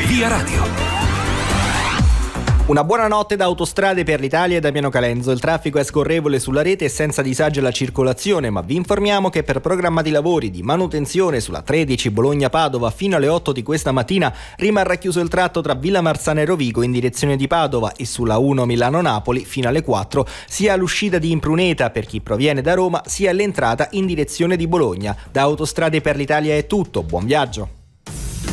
Via Radio. Una buona notte da Autostrade per l'Italia e da Damiano Calenzo. Il traffico è scorrevole sulla rete e senza disagi alla circolazione, ma vi informiamo che per programmati lavori di manutenzione sulla 13 Bologna-Padova fino alle 8 di questa mattina rimarrà chiuso il tratto tra Villa Marzana e Rovigo in direzione di Padova e sulla 1 Milano-Napoli fino alle 4, sia all'uscita di Impruneta per chi proviene da Roma, sia all'entrata in direzione di Bologna. Da Autostrade per l'Italia è tutto, buon viaggio.